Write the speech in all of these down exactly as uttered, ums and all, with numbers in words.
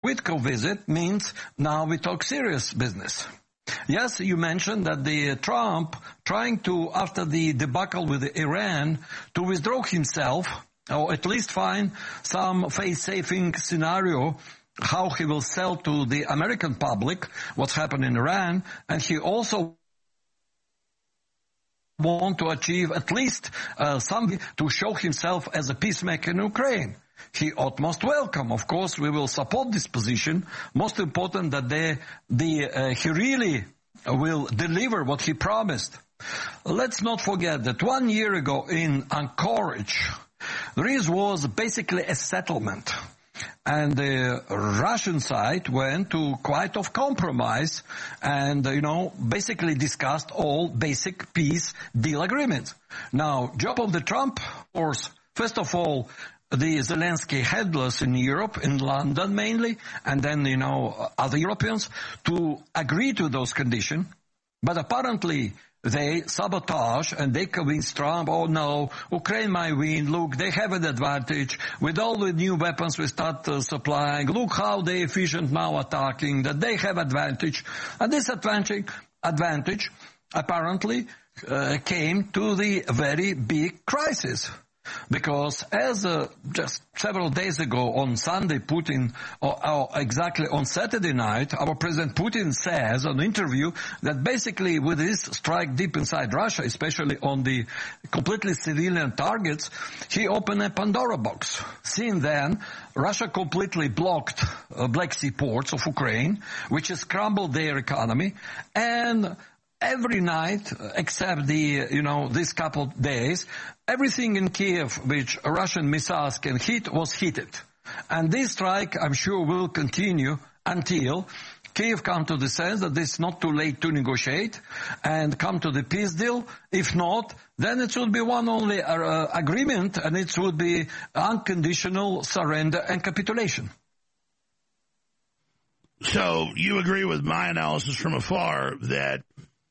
Witkoff visit means now we talk serious business. Yes, you mentioned that the Trump trying to, after the debacle with Iran, to withdraw himself, or at least find some face-saving scenario how he will sell to the American public what's happened in Iran, and he also want to achieve at least uh, something to show himself as a peacemaker in Ukraine. He ought most welcome. Of course, we will support this position. Most important that they, the, uh, he really will deliver what he promised. Let's not forget that one year ago in Anchorage, there was basically a settlement. And the Russian side went to quite of compromise and, you know, basically discussed all basic peace deal agreements. Now, job of the Trump force, first of all, the Zelensky headless in Europe, in London mainly, and then, you know, other Europeans, to agree to those conditions. But apparently, they sabotage and they convince Trump, oh no, Ukraine might win, look, they have an advantage. With all the new weapons we start uh, supplying, look how they efficient now attacking, that they have advantage. And this advantage, advantage apparently uh, came to the very big crisis. Because as uh, just several days ago on Sunday, Putin, or, or exactly on Saturday night, our President Putin says on an interview that basically with this strike deep inside Russia, especially on the completely civilian targets, he opened a Pandora box. Since then, Russia completely blocked uh, Black Sea ports of Ukraine, which has crumbled their economy, and every night, except the, you know, this couple of days, everything in Kiev which Russian missiles can hit was hit. And this strike, I'm sure, will continue until Kiev come to the sense that it's not too late to negotiate and come to the peace deal. If not, then it should be one only uh, agreement, and it would be unconditional surrender and capitulation. So you agree with my analysis from afar that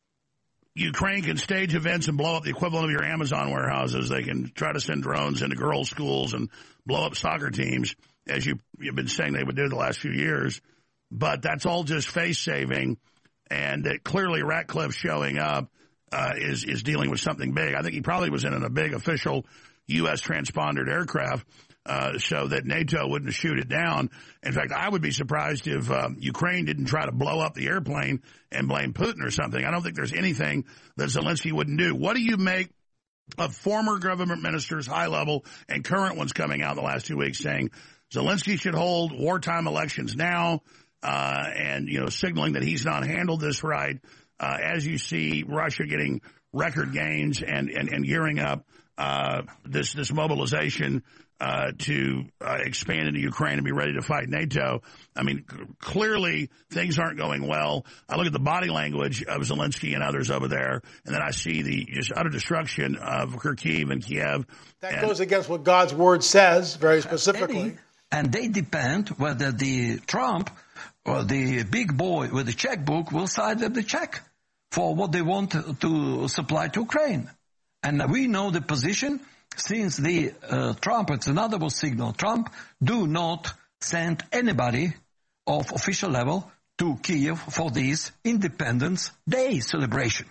Ukraine can stage events and blow up the equivalent of your Amazon warehouses. They can try to send drones into girls' schools and blow up soccer teams, as you, you've been saying they would do the last few years. But that's all just face-saving, and that clearly Ratcliffe showing up uh, is, is dealing with something big. I think he probably was in a big official U S transpondered aircraft uh, so that NATO wouldn't shoot it down. In fact, I would be surprised if uh, Ukraine didn't try to blow up the airplane and blame Putin or something. I don't think there's anything that Zelensky wouldn't do. What do you make of former government ministers, high level, and current ones coming out the last two weeks saying Zelensky should hold wartime elections now uh, and, you know, signaling that he's not handled this right uh, as you see Russia getting record gains and, and, and gearing up uh, this, this mobilization Uh, to uh, expand into Ukraine and be ready to fight NATO. I mean, c- clearly things aren't going well. I look at the body language of Zelensky and others over there, and then I see the just utter destruction of Kharkiv and Kiev. That and goes against what God's word says very specifically. And they depend whether the Trump or the big boy with the checkbook will sign them the check for what they want to supply to Ukraine. And we know the position. Since the uh, Trump, it's another signal, Trump do not send anybody of official level to Kiev for this Independence Day celebration.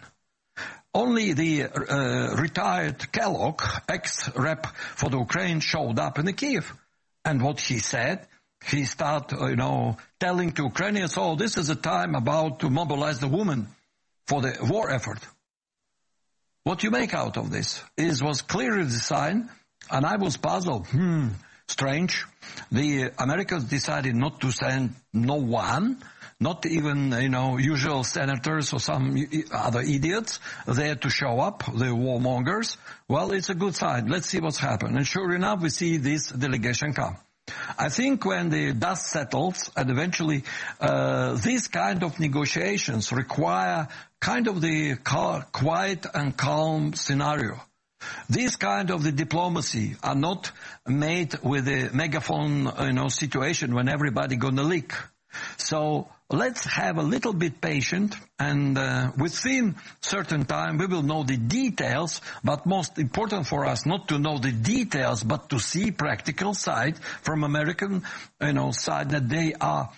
Only the uh, retired Kellogg, ex-rep for the Ukraine, showed up in the Kiev. And what he said, he started, uh, you know, telling to Ukrainians, oh, this is a time about to mobilize the women for the war effort. What you make out of this is was clearly designed, and I was puzzled. Hmm, strange. The Americans decided not to send no one, not even, you know, usual senators or some other idiots there to show up, the warmongers. Well, it's a good sign. Let's see what's happened. And sure enough, we see this delegation come. I think when the dust settles and eventually uh, these kind of negotiations require kind of the cal- quiet and calm scenario. These kind of the diplomacy are not made with a megaphone, you know, situation when everybody gonna leak. So let's have a little bit patient, and uh, within certain time we will know the details, but most important for us not to know the details, but to see practical side from American, you know, side that they are